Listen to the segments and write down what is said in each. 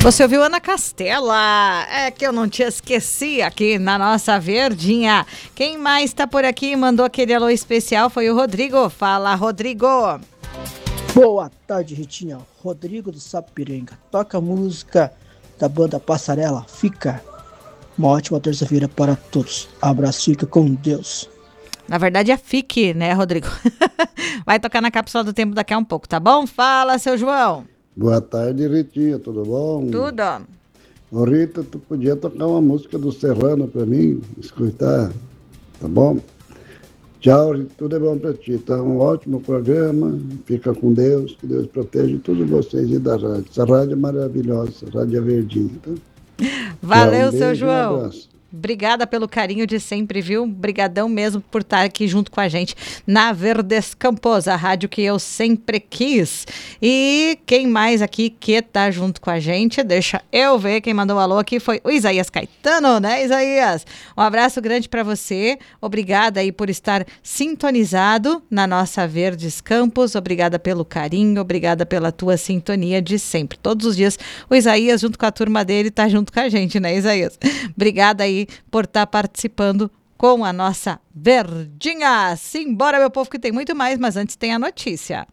Você ouviu Ana Castela? É que eu não te esqueci aqui na nossa Verdinha. Quem mais tá por aqui e mandou aquele alô especial foi o Rodrigo. Fala, Rodrigo. Boa tarde, Ritinha. Rodrigo do Sapiranga. Toca a música da banda Passarela. Fica. Uma ótima terça-feira para todos. Abraço, fica com Deus. Na verdade é FIC, né, Rodrigo? Vai tocar na cápsula do tempo daqui a um pouco, tá bom? Fala, seu João. Boa tarde, Ritinha, tudo bom? Tudo. Ô, Rita, tu podia tocar uma música do Serrano pra mim, escutar, tá bom? Tchau, Rita, tudo é bom pra ti, tá? Um ótimo programa, fica com Deus, que Deus proteja todos vocês e da rádio. Essa rádio é maravilhosa, essa rádio é verdinha, tá? Valeu, tchau, seu beijo, João. Um abraço. Obrigada pelo carinho de sempre, viu? Brigadão mesmo por estar aqui junto com a gente na Verdes Campos, a rádio que eu sempre quis. E quem mais aqui que tá junto com a gente? Deixa eu ver, quem mandou um alô aqui foi o Isaías Caetano, né, Isaías? Um abraço grande para você. Obrigada aí por estar sintonizado na nossa Verdes Campos. Obrigada pelo carinho, obrigada pela tua sintonia de sempre. Todos os dias o Isaías, junto com a turma dele, tá junto com a gente, né, Isaías? Obrigada aí por estar participando com a nossa Verdinha. Simbora, meu povo, que tem muito mais, mas antes tem a notícia.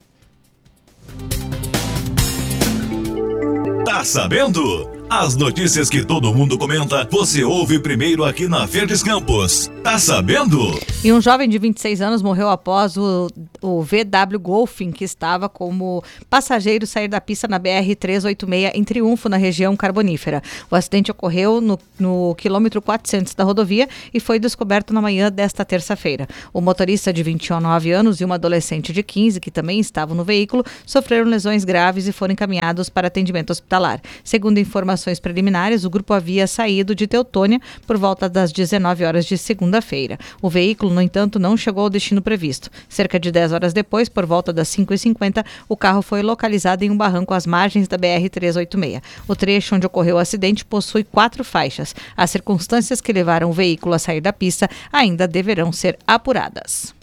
Tá sabendo? As notícias que todo mundo comenta, você ouve primeiro aqui na Verdes Campos. Tá sabendo? E um jovem de 26 anos morreu após o VW Golfing, que estava como passageiro, sair da pista na BR-386 em Triunfo, na região carbonífera. O acidente ocorreu no quilômetro 400 da rodovia e foi descoberto na manhã desta terça-feira. O motorista de 29 anos e uma adolescente de 15, que também estavam no veículo, sofreram lesões graves e foram encaminhados para atendimento hospitalar. Segundo informações preliminares, o grupo havia saído de Teutônia por volta das 19 horas de segunda-feira. O veículo, no entanto, não chegou ao destino previsto. Cerca de 10 horas depois, por volta das 5h50, o carro foi localizado em um barranco às margens da BR-386. O trecho onde ocorreu o acidente possui 4 faixas. As circunstâncias que levaram o veículo a sair da pista ainda deverão ser apuradas.